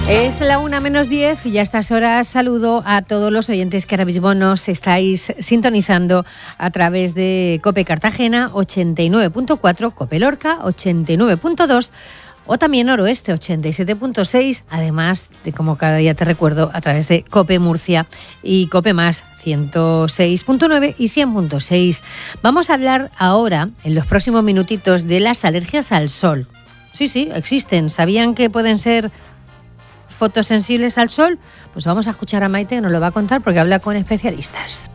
Es la 1:10 y a estas horas saludo a todos los oyentes que ahora mismo nos estáis sintonizando a través de COPE Cartagena 89.4, COPE Lorca 89.2 o también Noroeste 87.6, además de, como cada día te recuerdo, a través de COPE Murcia y COPE Más 106.9 y 100.6. Vamos a hablar ahora, en los próximos minutitos, de las alergias al sol. Sí, existen. ¿Sabían que pueden ser fotosensibles al sol? Pues vamos a escuchar a Maite, que nos lo va a contar porque habla con especialistas.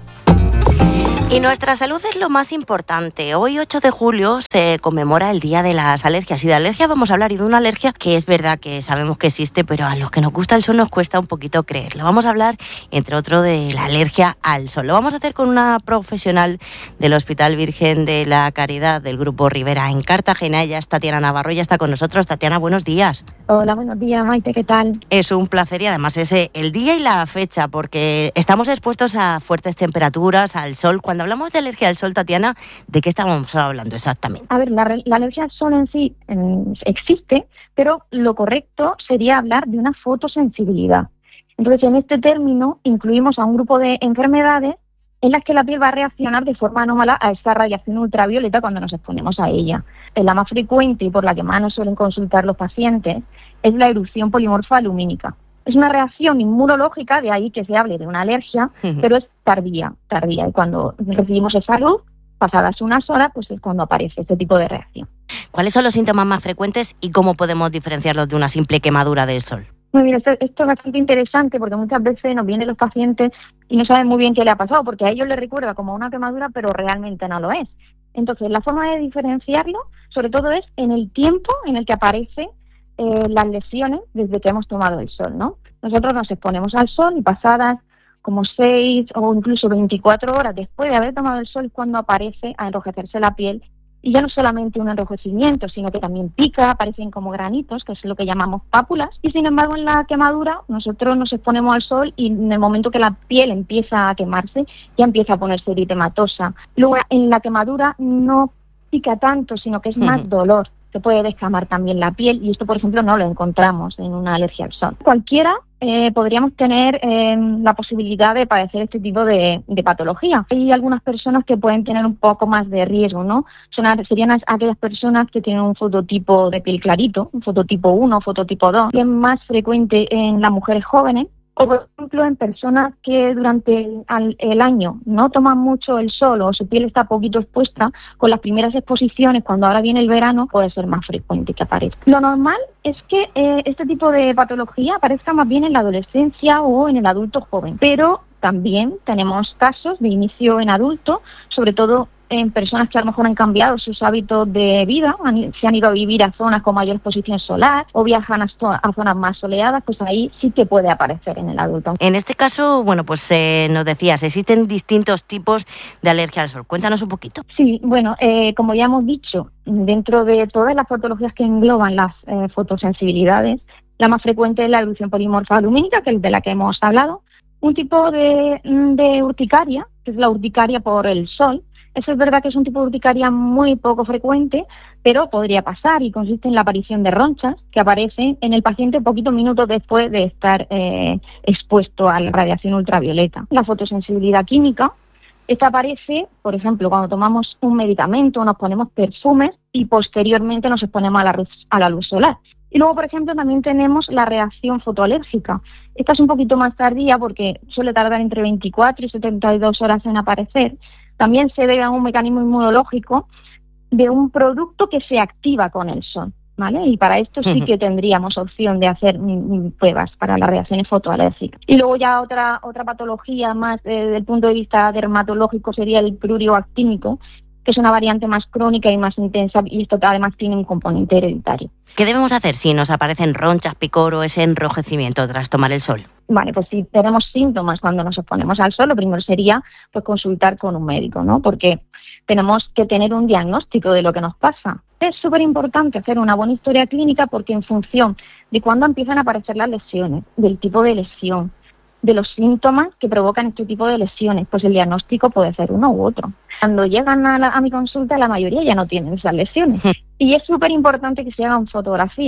Y nuestra salud es lo más importante. Hoy, 8 de julio, se conmemora el Día de las Alergias. Y de alergia vamos a hablar, y de una alergia que es verdad que sabemos que existe, pero a los que nos gusta el sol nos cuesta un poquito creerlo. Vamos a hablar, entre otro, de la alergia al sol. Lo vamos a hacer con una profesional del Hospital Virgen de la Caridad del Grupo Rivera en Cartagena. Ella es Tatiana Navarro, ya está con nosotros. Tatiana, buenos días. Hola, buenos días, Maite, ¿qué tal? Es un placer, y además es el día y la fecha, porque estamos expuestos a fuertes temperaturas, al sol. Cuando hablamos de alergia al sol, Tatiana, ¿de qué estamos hablando exactamente? A ver, la alergia al sol en sí existe, pero lo correcto sería hablar de una fotosensibilidad. Entonces, en este término incluimos a un grupo de enfermedades en las que la piel va a reaccionar de forma anómala a esa radiación ultravioleta cuando nos exponemos a ella. La más frecuente y por la que más nos suelen consultar los pacientes es la erupción polimorfa lumínica. Es una reacción inmunológica, de ahí que se hable de una alergia, pero es tardía. Y cuando recibimos esa luz, pasadas unas horas, pues es cuando aparece este tipo de reacción. ¿Cuáles son los síntomas más frecuentes y cómo podemos diferenciarlos de una simple quemadura del sol? Muy bien, esto es bastante interesante porque muchas veces nos vienen los pacientes y no saben muy bien qué le ha pasado, porque a ellos les recuerda como una quemadura, pero realmente no lo es. Entonces, la forma de diferenciarlo, sobre todo, es en el tiempo en el que aparecen las lesiones desde que hemos tomado el sol, ¿no? Nosotros nos exponemos al sol y pasadas como 6 o incluso 24 horas después de haber tomado el sol, cuando aparece a enrojecerse la piel. Y ya no solamente un enrojecimiento, sino que también pica, aparecen como granitos, que es lo que llamamos pápulas. Y sin embargo, en la quemadura, nosotros nos exponemos al sol y en el momento que la piel empieza a quemarse, ya empieza a ponerse eritematosa. Luego, en la quemadura no pica tanto, sino que es más dolor, que puede descamar también la piel, y esto, por ejemplo, no lo encontramos en una alergia al sol. Cualquiera podríamos tener la posibilidad de padecer este tipo de patología. Hay algunas personas que pueden tener un poco más de riesgo, ¿no? Serían aquellas personas que tienen un fototipo de piel clarito, un fototipo 1, fototipo 2, que es más frecuente en las mujeres jóvenes, o por ejemplo en personas que durante el año no toman mucho el sol o su piel está poquito expuesta. Con las primeras exposiciones, cuando ahora viene el verano, puede ser más frecuente que aparezca. Lo normal es que este tipo de patología aparezca más bien en la adolescencia o en el adulto joven, pero también tenemos casos de inicio en adulto, sobre todo en personas que a lo mejor han cambiado sus hábitos de vida, se han ido a vivir a zonas con mayor exposición solar o viajan a zonas más soleadas, pues ahí sí que puede aparecer en el adulto. En este caso, bueno, pues nos decías, existen distintos tipos de alergia al sol. Cuéntanos un poquito. Sí, bueno, como ya hemos dicho, dentro de todas las patologías que engloban las fotosensibilidades, la más frecuente es la erupción polimorfa lumínica, que es de la que hemos hablado. Un tipo de urticaria, que es la urticaria por el sol. Eso es verdad que es un tipo de urticaria muy poco frecuente, pero podría pasar, y consiste en la aparición de ronchas que aparecen en el paciente poquitos minutos después de estar expuesto a la radiación ultravioleta. La fotosensibilidad química, esta aparece, por ejemplo, cuando tomamos un medicamento, nos ponemos perfumes y posteriormente nos exponemos a la luz solar. Y luego, por ejemplo, también tenemos la reacción fotoalérgica. Esta es un poquito más tardía porque suele tardar entre 24 y 72 horas en aparecer. También se debe a un mecanismo inmunológico de un producto que se activa con el sol, ¿vale? Y para esto sí que tendríamos opción de hacer pruebas para las reacciones fotoalérgicas. Y luego ya otra patología más desde el punto de vista dermatológico sería el prurio actínico, que es una variante más crónica y más intensa, y esto además tiene un componente hereditario. ¿Qué debemos hacer si nos aparecen ronchas, picor o ese enrojecimiento tras tomar el sol? Vale, pues si tenemos síntomas cuando nos exponemos al sol, lo primero sería pues consultar con un médico, ¿no? Porque tenemos que tener un diagnóstico de lo que nos pasa. Es súper importante hacer una buena historia clínica, porque en función de cuándo empiezan a aparecer las lesiones, del tipo de lesión, de los síntomas que provocan este tipo de lesiones, pues el diagnóstico puede ser uno u otro. Cuando llegan a mi consulta, la mayoría ya no tienen esas lesiones. Y es súper importante que se hagan fotografías,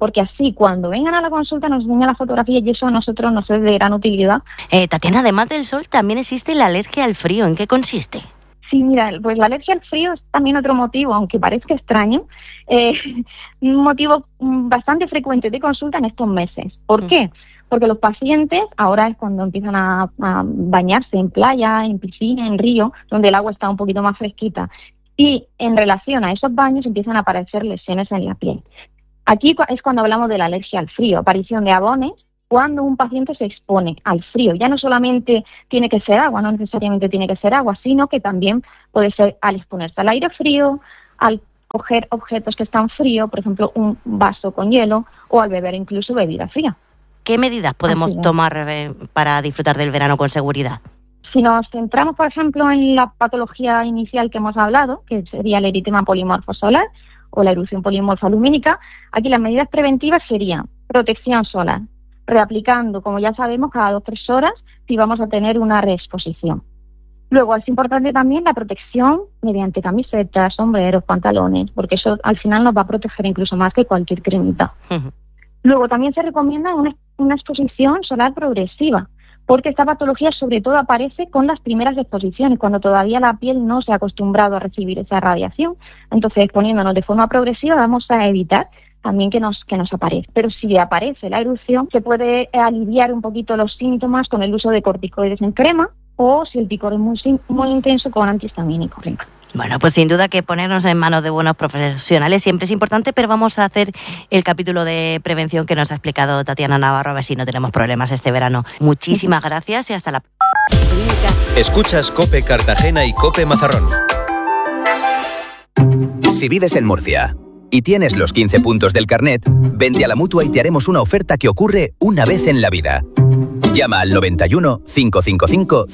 porque así cuando vengan a la consulta nos enseñan las fotografías y eso a nosotros nos es de gran utilidad. Tatiana, además del sol, también existe la alergia al frío. ¿En qué consiste? Sí, mira, pues la alergia al frío es también otro motivo, aunque parezca extraño, un motivo bastante frecuente de consulta en estos meses. ¿Por qué? Porque los pacientes, ahora es cuando empiezan a bañarse en playa, en piscina, en río, donde el agua está un poquito más fresquita, y en relación a esos baños empiezan a aparecer lesiones en la piel. Aquí es cuando hablamos de la alergia al frío, aparición de abones, cuando un paciente se expone al frío. Ya no solamente tiene que ser agua, no necesariamente tiene que ser agua, sino que también puede ser al exponerse al aire frío, al coger objetos que están fríos, por ejemplo, un vaso con hielo, o al beber incluso bebida fría. ¿Qué medidas podemos tomar para disfrutar del verano con seguridad? Si nos centramos, por ejemplo, en la patología inicial que hemos hablado, que sería el eritema polimorfo solar o la erupción polimorfa lumínica, aquí las medidas preventivas serían protección solar, reaplicando, como ya sabemos, cada 2 o 3 horas si vamos a tener una reexposición. Luego es importante también la protección mediante camisetas, sombreros, pantalones, porque eso al final nos va a proteger incluso más que cualquier cremita. Luego también se recomienda una exposición solar progresiva, porque esta patología sobre todo aparece con las primeras exposiciones, cuando todavía la piel no se ha acostumbrado a recibir esa radiación. Entonces, exponiéndonos de forma progresiva vamos a evitar también que nos aparezca. Pero si aparece la erupción, se puede aliviar un poquito los síntomas con el uso de corticoides en crema o, si el picor es muy intenso, con antihistamínicos. Bueno, pues sin duda que ponernos en manos de buenos profesionales siempre es importante, pero vamos a hacer el capítulo de prevención que nos ha explicado Tatiana Navarro, a ver si no tenemos problemas este verano. Muchísimas gracias y hasta la próxima. Escuchas COPE Cartagena y COPE Mazarrón. Si vives en Murcia y tienes los 15 puntos del carnet, vente a la Mutua y te haremos una oferta que ocurre una vez en la vida. Llama al 91 555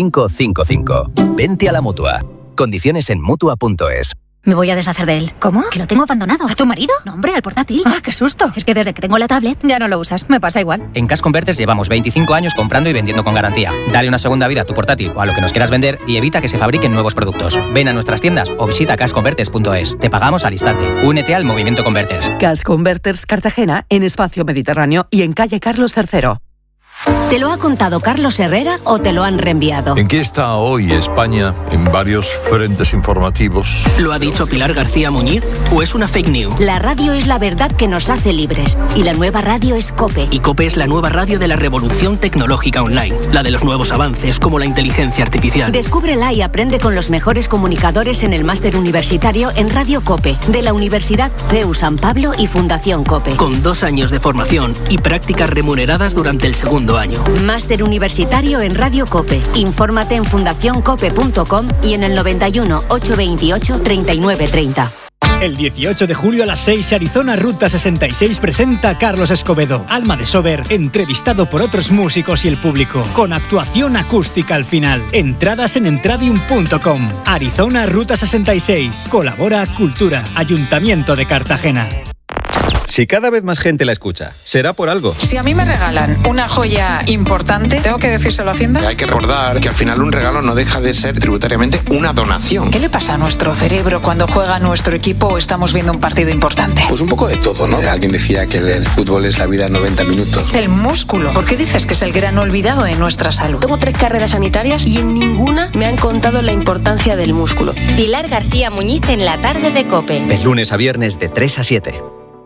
5555. Vente a la Mutua. Condiciones en Mutua.es. Me voy a deshacer de él. ¿Cómo? Que lo tengo abandonado. ¿A tu marido? No, hombre, al portátil. ¡Ah, qué susto! Es que desde que tengo la tablet ya no lo usas. Me pasa igual. En Cash Converters llevamos 25 años comprando y vendiendo con garantía. Dale una segunda vida a tu portátil o a lo que nos quieras vender y evita que se fabriquen nuevos productos. Ven a nuestras tiendas o visita cashconverters.es. Te pagamos al instante. Únete al movimiento Converters. Cash Converters Cartagena, en Espacio Mediterráneo y en calle Carlos III. ¿Te lo ha contado Carlos Herrera o te lo han reenviado? ¿En qué está hoy España en varios frentes informativos? ¿Lo ha dicho Pilar García Muñiz o es una fake news? La radio es la verdad que nos hace libres y la nueva radio es COPE. Y COPE es la nueva radio de la revolución tecnológica online, la de los nuevos avances como la inteligencia artificial. Descúbrela y aprende con los mejores comunicadores en el máster universitario en Radio COPE de la Universidad CEU San Pablo y Fundación COPE. Con 2 años de formación y prácticas remuneradas durante el segundo año. Máster universitario en Radio COPE. Infórmate en fundacioncope.com y en el 91 828 3930. El 18 de julio a las 6, Arizona Ruta 66 presenta a Carlos Escobedo, Alma de Sober, entrevistado por otros músicos y el público, con actuación acústica al final. Entradas en entradium.com. Arizona Ruta 66. Colabora Cultura, Ayuntamiento de Cartagena. Si cada vez más gente la escucha, será por algo. Si a mí me regalan una joya importante, ¿tengo que decírselo a Hacienda? Hay que recordar que al final un regalo no deja de ser tributariamente una donación. ¿Qué le pasa a nuestro cerebro cuando juega nuestro equipo o estamos viendo un partido importante? Pues un poco de todo, ¿no? Alguien decía que el fútbol es la vida en 90 minutos. El músculo. ¿Por qué dices que es el gran olvidado de nuestra salud? Tengo 3 carreras sanitarias y en ninguna me han contado la importancia del músculo. Pilar García Muñiz en la tarde de COPE. De lunes a viernes de 3 a 7.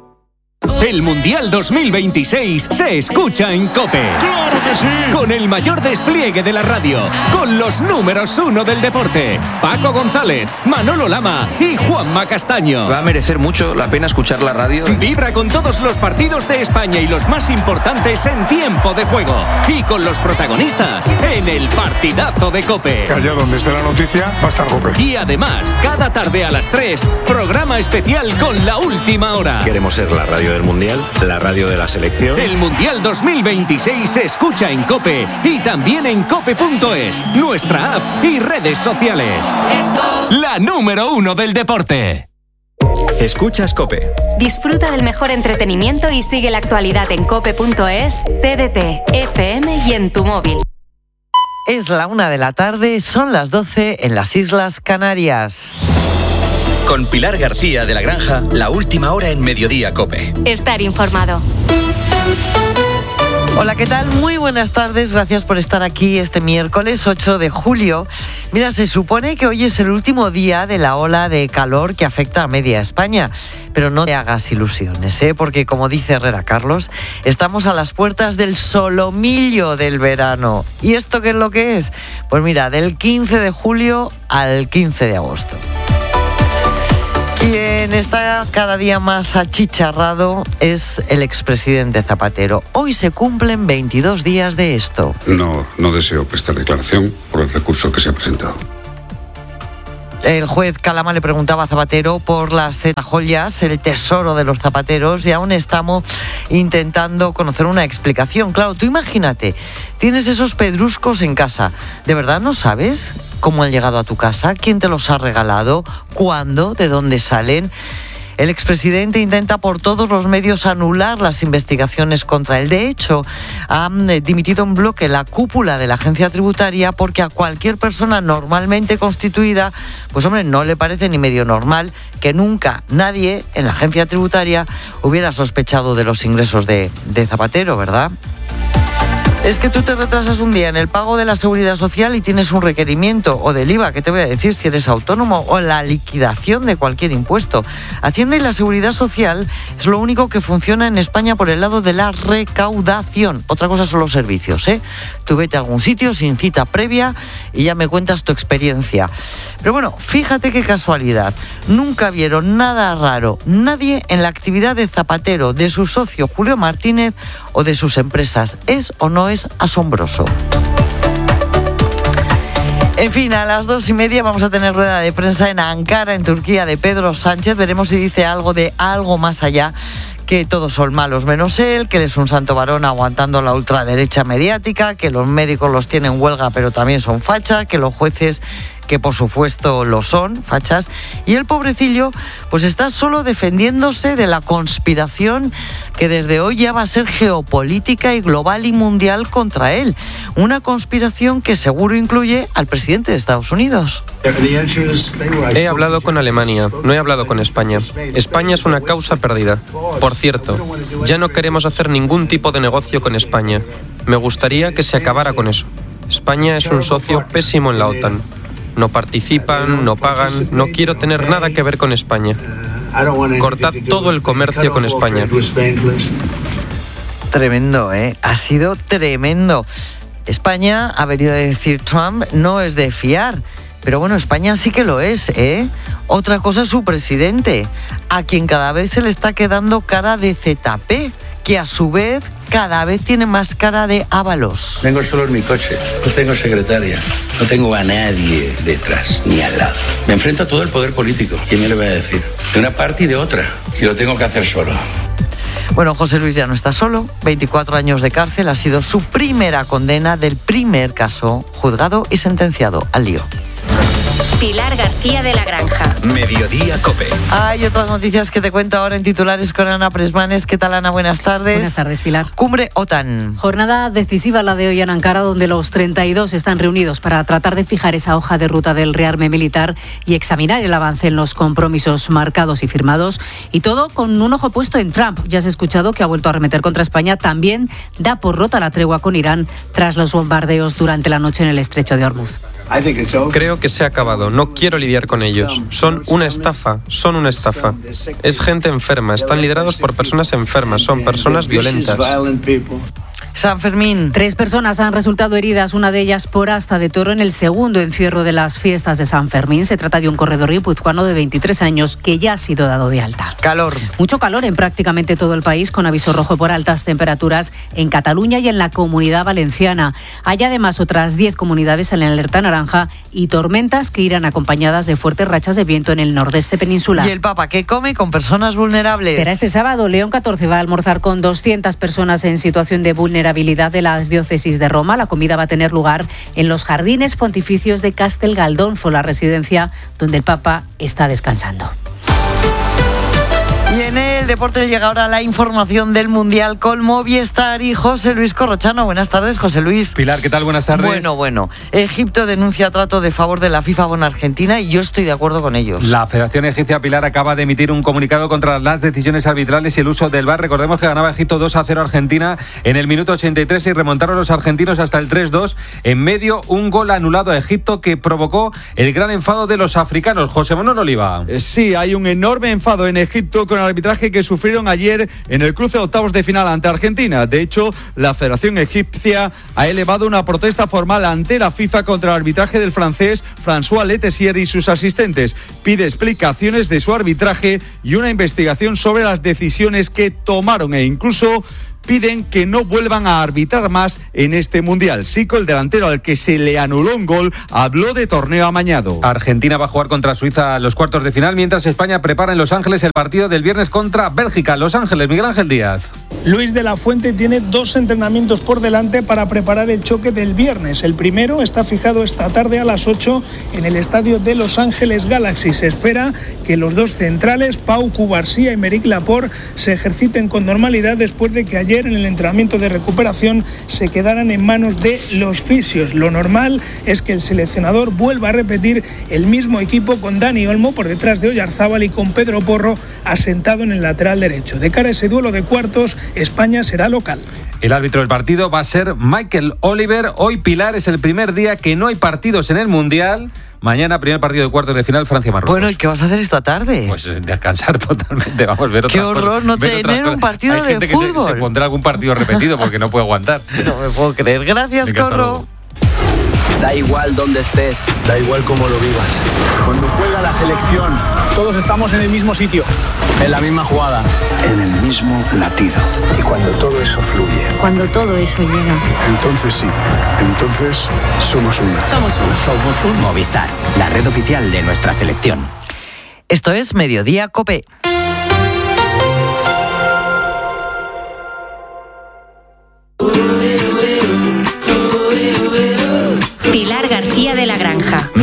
El Mundial 2026 se escucha en COPE. ¡Claro que sí! Con el mayor despliegue de la radio, con los números 1 del deporte, Paco González, Manolo Lama y Juanma Castaño. Va a merecer mucho la pena escuchar la radio. Vibra con todos los partidos de España y los más importantes en tiempo de juego. Y con los protagonistas en el partidazo de COPE. Allá donde esté la noticia va a estar COPE. Y además, cada tarde a las 3, programa especial con La Última Hora. Queremos ser la radio del Mundial, la radio de la selección. El Mundial 2026 se escucha en COPE y también en cope.es, nuestra app y redes sociales. La número 1 del deporte. Escuchas COPE. Disfruta del mejor entretenimiento y sigue la actualidad en cope.es, TDT, FM y en tu móvil. Es la 1 de la tarde, son las 12 en las Islas Canarias. Con Pilar García de la Granja, la última hora en Mediodía COPE. Estar informado. Hola, ¿qué tal? Muy buenas tardes, gracias por estar aquí este miércoles 8 de julio. Mira, se supone que hoy es el último día de la ola de calor que afecta a media España. Pero no te hagas ilusiones, porque como dice Herrera Carlos, estamos a las puertas del solomillo del verano. ¿Y esto qué es lo que es? Pues mira, del 15 de julio al 15 de agosto. Quien está cada día más achicharrado es el expresidente Zapatero. Hoy se cumplen 22 días de esto. No deseo prestar declaración por el recurso que se ha presentado. El juez Calama le preguntaba a Zapatero por las joyas, el tesoro de los zapateros, y aún estamos intentando conocer una explicación. Claro, tú imagínate, tienes esos pedruscos en casa. ¿De verdad no sabes cómo han llegado a tu casa? ¿Quién te los ha regalado? ¿Cuándo? ¿De dónde salen? El expresidente intenta por todos los medios anular las investigaciones contra él. De hecho, ha dimitido en bloque la cúpula de la agencia tributaria porque a cualquier persona normalmente constituida, pues hombre, no le parece ni medio normal que nunca nadie en la agencia tributaria hubiera sospechado de los ingresos de Zapatero, ¿verdad? Es que tú te retrasas un día en el pago de la Seguridad Social y tienes un requerimiento, o del IVA, que te voy a decir si eres autónomo, o la liquidación de cualquier impuesto. Hacienda y la Seguridad Social es lo único que funciona en España por el lado de la recaudación. Otra cosa son los servicios, Tú vete a algún sitio sin cita previa y ya me cuentas tu experiencia. Pero bueno, fíjate qué casualidad. Nunca vieron nada raro, nadie en la actividad de Zapatero, de su socio Julio Martínez o de sus empresas. ¿Es o no es asombroso? En fin, a las 2:30 vamos a tener rueda de prensa en Ankara, en Turquía, de Pedro Sánchez. Veremos si dice algo de algo más allá, que todos son malos menos él, que él es un santo varón aguantando la ultraderecha mediática, que los médicos los tienen huelga pero también son fachas, que los jueces, que por supuesto lo son, fachas, y el pobrecillo pues está solo defendiéndose de la conspiración que desde hoy ya va a ser geopolítica y global y mundial contra él. Una conspiración que seguro incluye al presidente de Estados Unidos. He hablado con Alemania, no he hablado con España. España es una causa perdida. Por cierto, ya no queremos hacer ningún tipo de negocio con España. Me gustaría que se acabara con eso. España es un socio pésimo en la OTAN. No participan, no pagan, no quiero tener nada que ver con España. Cortad todo el comercio con España. Tremendo, ha sido tremendo. España, ha venido a decir Trump, no es de fiar. Pero bueno, España sí que lo es, Otra cosa es su presidente, a quien cada vez se le está quedando cara de ZP, que a su vez cada vez tiene más cara de Ábalos. Vengo solo en mi coche, no tengo secretaria, no tengo a nadie detrás, ni al lado. Me enfrento a todo el poder político, ¿quién me lo va a decir? De una parte y de otra, y lo tengo que hacer solo. Bueno, José Luis ya no está solo, 24 años de cárcel ha sido su primera condena del primer caso juzgado y sentenciado al lío. Pilar García de la Granja. Mediodía COPE. Hay otras noticias que te cuento ahora en titulares con Ana Presmanes. ¿Qué tal, Ana? Buenas tardes. Buenas tardes, Pilar. Cumbre OTAN. Jornada decisiva la de hoy en Ankara, donde los 32 están reunidos para tratar de fijar esa hoja de ruta del rearme militar y examinar el avance en los compromisos marcados y firmados. Y todo con un ojo puesto en Trump. Ya has escuchado que ha vuelto a arremeter contra España. También da por rota la tregua con Irán tras los bombardeos durante la noche en el estrecho de Hormuz. Creo que se ha acabado. No quiero lidiar con ellos. Son una estafa. Es gente enferma. Están liderados por personas enfermas. Son personas violentas. San Fermín. 3 personas han resultado heridas, una de ellas por asta de toro en el segundo encierro de las fiestas de San Fermín. Se trata de un corredor guipuzcoano de 23 años que ya ha sido dado de alta. Calor. Mucho calor en prácticamente todo el país, con aviso rojo por altas temperaturas en Cataluña y en la Comunidad Valenciana. Hay además otras 10 comunidades en la alerta naranja y tormentas que irán acompañadas de fuertes rachas de viento en el nordeste peninsular. ¿Y el Papa qué come con personas vulnerables? Será este sábado. León XIV va a almorzar con 200 personas en situación de vulnerabilidad de las diócesis de Roma. La comida va a tener lugar en los jardines pontificios de Castel Galdolfo, la residencia donde el Papa está descansando. Y en En el deporte llega ahora la información del Mundial con Movistar y José Luis Corrochano. Buenas tardes, José Luis. Pilar, ¿qué tal? Buenas tardes. Bueno. Egipto denuncia trato de favor de la FIFA con Argentina y yo estoy de acuerdo con ellos. La Federación Egipcia, Pilar, acaba de emitir un comunicado contra las decisiones arbitrales y el uso del VAR. Recordemos que ganaba Egipto 2-0 a Argentina en el minuto 83 y remontaron los argentinos hasta el 3-2. En medio, un gol anulado a Egipto que provocó el gran enfado de los africanos. José Manuel Oliva. Sí, hay un enorme enfado en Egipto con el arbitraje que sufrieron ayer en el cruce de octavos de final ante Argentina. De hecho, la Federación Egipcia ha elevado una protesta formal ante la FIFA contra el arbitraje del francés François Letessier y sus asistentes. Pide explicaciones de su arbitraje y una investigación sobre las decisiones que tomaron e incluso piden que no vuelvan a arbitrar más en este Mundial. Zico, el delantero al que se le anuló un gol, habló de torneo amañado. Argentina va a jugar contra Suiza los cuartos de final, mientras España prepara en Los Ángeles el partido del viernes contra Bélgica. Los Ángeles, Miguel Ángel Díaz. Luis de la Fuente tiene 2 entrenamientos por delante para preparar el choque del viernes. El primero está fijado esta tarde a las 8 en el estadio de Los Ángeles Galaxy. Se espera que los 2 centrales, Pau Cubarsí y Aymeric Laporte, se ejerciten con normalidad después de que ayer en el entrenamiento de recuperación se quedaran en manos de los fisios. Lo normal es que el seleccionador vuelva a repetir el mismo equipo con Dani Olmo por detrás de Oyarzábal y con Pedro Porro asentado en el lateral derecho. De cara a ese duelo de cuartos, España será local. El árbitro del partido va a ser Michael Oliver. Hoy, Pilar, es el primer día que no hay partidos en el Mundial. Mañana, primer partido de cuartos de final, Francia-Marruecos. Bueno, ¿y qué vas a hacer esta tarde? Pues descansar totalmente, vamos a ver otras cosas. Qué horror no tener un partido de fútbol. Hay gente que se pondrá algún partido repetido porque no puede aguantar. No me puedo creer. Gracias, Corro. Da igual dónde estés, da igual cómo lo vivas. Cuando juega la selección, todos estamos en el mismo sitio, en la misma jugada, en el mismo latido. Y cuando todo eso fluye, cuando todo eso llega, entonces sí, entonces somos una. Somos uno. Movistar, la red oficial de nuestra selección. Esto es Mediodía COPE. Pilar García de la Granja.